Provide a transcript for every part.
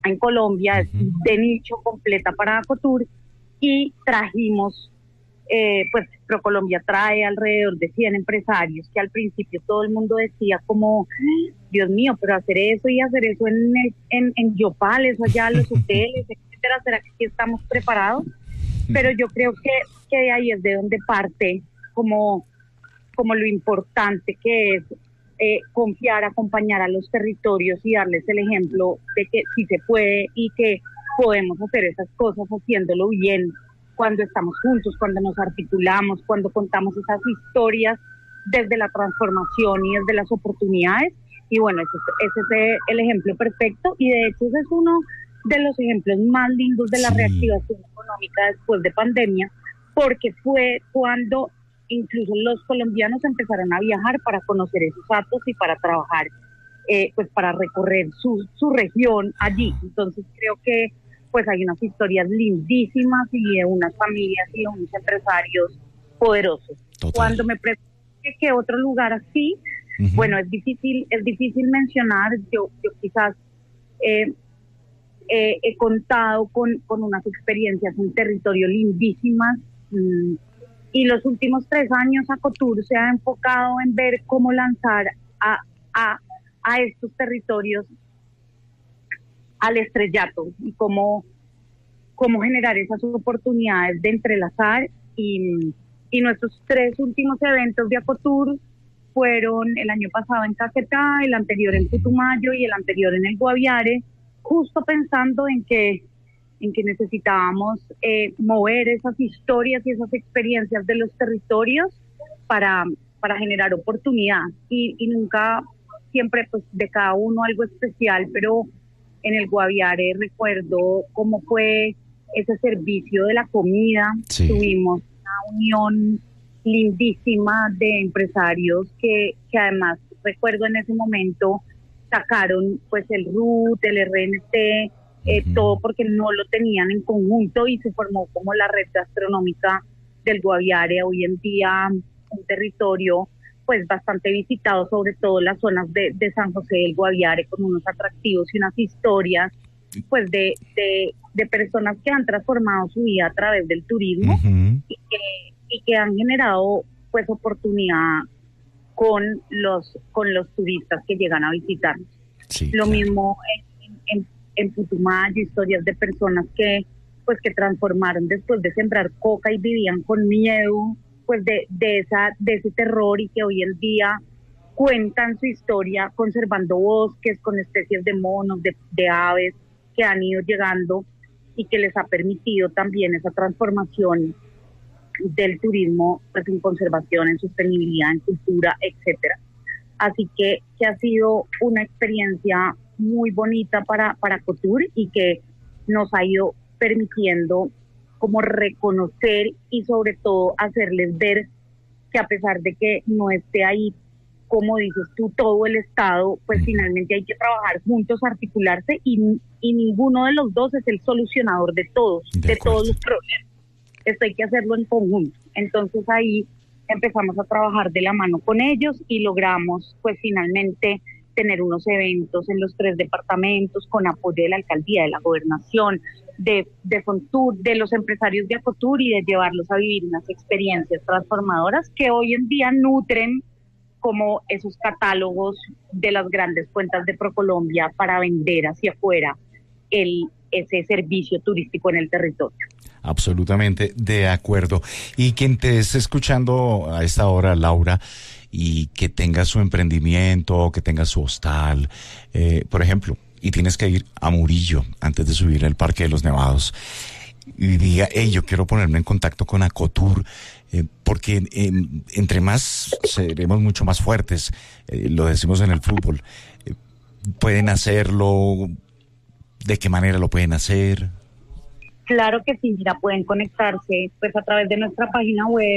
en Colombia, es Ujú. de nicho completa para Acotur, y trajimos, pues ProColombia trae alrededor de 100 empresarios que al principio todo el mundo decía como, Dios mío, pero hacer eso en Yopal, eso allá, los hoteles, etcétera, ¿será que aquí estamos preparados? Pero yo creo que de ahí es de donde parte como, como lo importante que es confiar, acompañar a los territorios y darles el ejemplo de que sí se puede y que podemos hacer esas cosas haciéndolo bien cuando estamos juntos, cuando nos articulamos, cuando contamos esas historias desde la transformación y desde las oportunidades. Y bueno, ese es el ejemplo perfecto, y de hecho ese es uno de los ejemplos más lindos de la Sí, reactivación económica después de pandemia, porque fue cuando incluso los colombianos empezaron a viajar para conocer esos datos y para trabajar, pues para recorrer su región allí. Entonces creo que pues hay unas historias lindísimas y de unas familias y de unos empresarios poderosos. total. Cuando me preguntan qué otro lugar así, Ujú. bueno, es difícil mencionar. Yo quizás eh, he contado con unas experiencias en territorio lindísimas, mmm, y los últimos 3 años Acotur se ha enfocado en ver cómo lanzar a, a, a estos territorios al estrellato y cómo generar esas oportunidades de entrelazar, y nuestros 3 últimos eventos de Acotur fueron el año pasado en Caquetá, el anterior en Ujú. Putumayo y el anterior en el Guaviare, justo pensando en que necesitábamos mover esas historias y esas experiencias de los territorios para, para generar oportunidad, y nunca, siempre pues de cada uno algo especial, pero en el Guaviare recuerdo cómo fue ese servicio de la comida. Sí. Tuvimos una unión lindísima de empresarios que además recuerdo en ese momento sacaron pues el RUT, el RNT, Ujú. todo porque no lo tenían en conjunto, y se formó como la red gastronómica del Guaviare, hoy en día un territorio pues bastante visitado, sobre todo las zonas de San José del Guaviare, con unos atractivos y unas historias pues de personas que han transformado su vida a través del turismo, Ujú. y que han generado pues oportunidad con los turistas que llegan a visitarnos. Sí, Lo claro. mismo en Putumayo, historias de personas que pues que transformaron después de sembrar coca y vivían con miedo pues de ese terror, y que hoy en día cuentan su historia conservando bosques con especies de monos, de aves que han ido llegando, y que les ha permitido también esa transformación del turismo pues en conservación, en sostenibilidad, en cultura, etcétera. Así que ha sido una experiencia muy bonita para Cotur, y que nos ha ido permitiendo como reconocer y sobre todo hacerles ver que a pesar de que no esté ahí, como dices tú, todo el Estado, pues Ujú. finalmente hay que trabajar juntos, articularse, y ninguno de los dos es el solucionador De de todos acuerdo. los problemas. Esto hay que hacerlo en conjunto. Entonces ahí empezamos a trabajar de la mano con ellos y logramos pues finalmente tener unos eventos en los 3 departamentos con apoyo de la alcaldía, de la gobernación, de Fontur, de los empresarios de Acotur, y de llevarlos a vivir unas experiencias transformadoras que hoy en día nutren como esos catálogos de las grandes cuentas de ProColombia para vender hacia afuera ese servicio turístico en el territorio. Absolutamente de acuerdo. Y quien te esté escuchando a esta hora, Laura, y que tenga su emprendimiento, que tenga su hostal, por ejemplo, y tienes que ir a Murillo antes de subir al Parque de los Nevados, y diga, hey, yo quiero ponerme en contacto con Acotur, porque entre más seremos mucho más fuertes, lo decimos en el fútbol. ¿Pueden hacerlo? ¿De qué manera lo pueden hacer? Claro que sí, mira, pueden conectarse pues a través de nuestra página web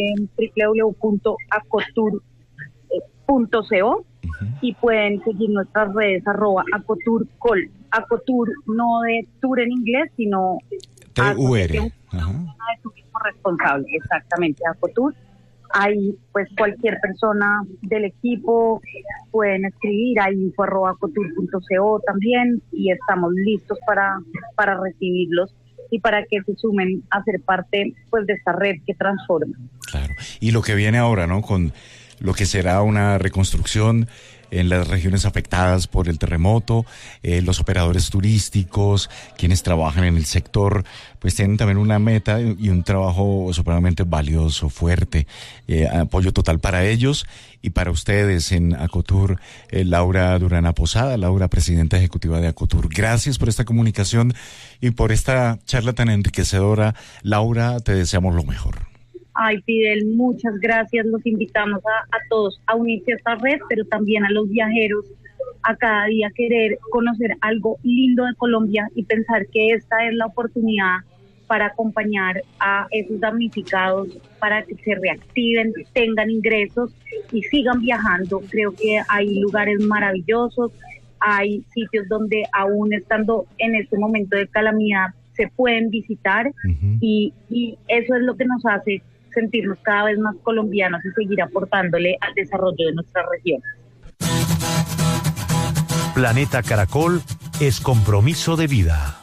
www.acotur.co, Ujú. y pueden seguir nuestras redes @acoturcol. Acotur no de tour en inglés, sino TUR. Asociación Ajá. Colombiana de Turismo Responsable, exactamente, Acotur. Ahí pues cualquier persona del equipo pueden escribir a info@acotur.co también, y estamos listos para recibirlos y para que se sumen a ser parte pues de esta red que transforma. Claro. Y lo que viene ahora, ¿no? Con lo que será una reconstrucción en las regiones afectadas por el terremoto, los operadores turísticos, quienes trabajan en el sector, pues tienen también una meta y un trabajo supremamente valioso, fuerte, apoyo total para ellos y para ustedes en Acotur. Laura Durana Posada, Laura, presidenta ejecutiva de Acotur, gracias por esta comunicación y por esta charla tan enriquecedora. Laura, te deseamos lo mejor. Ay, Fidel, muchas gracias. Los invitamos a todos a unirse a esta red, pero también a los viajeros a cada día querer conocer algo lindo de Colombia y pensar que esta es la oportunidad para acompañar a esos damnificados, para que se reactiven, tengan ingresos y sigan viajando. Creo que hay lugares maravillosos, hay sitios donde aún estando en este momento de calamidad se pueden visitar. y eso es lo que nos hace sentirnos cada vez más colombianos y seguir aportándole al desarrollo de nuestra región. Planeta Caracol es compromiso de vida.